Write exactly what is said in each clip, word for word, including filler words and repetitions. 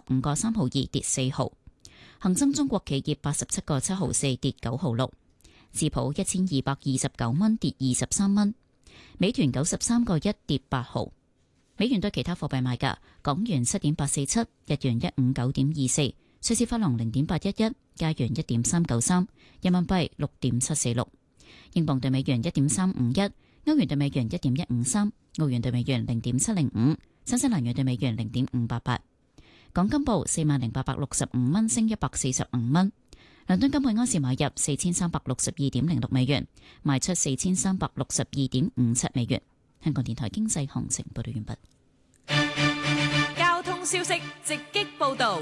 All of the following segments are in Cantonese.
五個三毫二，跌四毫。恒生中國企業八十七個七毫四，跌九毫六。智普一千二百二十九蚊，跌二十三蚊。美團九十三個一，跌八毫。美元對其他貨幣賣價：港元七點八四七，日元一五九點二四，瑞士法郎零點八一一，加元一點三九三，人民幣六點七四六，英鎊對美元一點三五一，歐元對美元一點一五三，澳元對美元零點七零五，新西蘭元對美元零點五八八。港金報四萬零八百六十五蚊，升一百四十五蚊。倫敦金每安士買入四千三百六十二點零六美元，賣出四千三百六十二點五七美元。香港電台經濟行情報道完畢。交通消息直擊報道。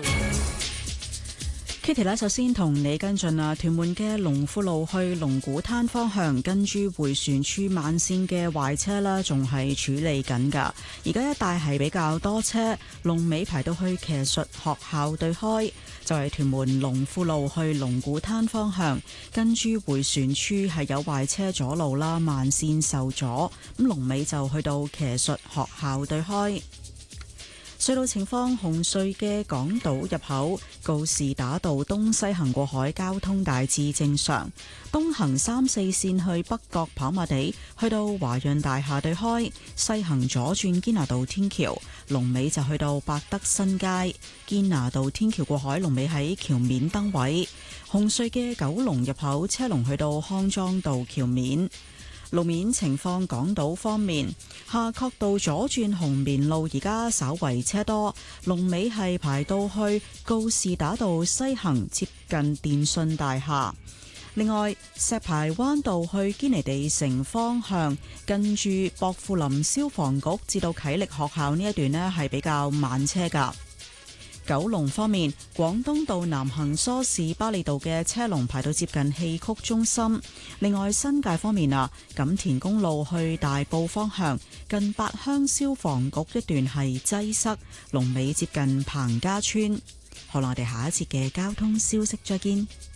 Kitty 呢，首先同你跟進啊，屯門嘅龍富路去龍鼓灘方向，跟住迴旋處慢線嘅壞車啦，仲係處理緊噶。而家一帶係比較多車，龍尾排到去騎術學校對開，就係屯門龍富路去龍鼓灘方向，跟住迴旋處係有壞車阻路啦，慢線受阻，咁龍尾就去到騎術學校對開。隧道情況：紅隧嘅港島入口告士打道東西行過海交通大致正常，東行三四線去北角跑馬地，去到華潤大廈對開，西行左轉堅拿道天橋，龍尾就去到百德新街。堅拿道天橋過海龍尾喺橋面燈位。紅隧嘅九龍入口車龍去到康莊道橋面。路面情況，港島方面，夏慤道左轉紅棉路而家稍為車多，龍尾係排到去告士打道西行接近電訊大廈。另外，石排灣道去堅尼地城方向，近住薄扶林消防局至到啟力學校呢一段呢係比較慢車㗎。九龍方面，廣東道南行梳士巴利道嘅車龍排到接近戲曲中心。另外，新界方面啊，錦田公路去大埔方向，近八鄉消防局一段係擠塞，龍尾接近彭家村。好啦，我哋下一節嘅交通消息再見。